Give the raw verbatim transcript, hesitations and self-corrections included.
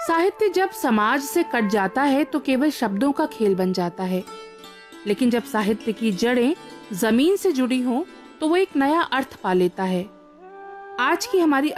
साहित्य जब समाज से कट जाता है तो केवल शब्दों का खेल बन जाता है, लेकिन जब साहित्य की जड़ें जमीन से जुड़ी हों तो वो एक नया अर्थ पा लेता है। आज की हमारी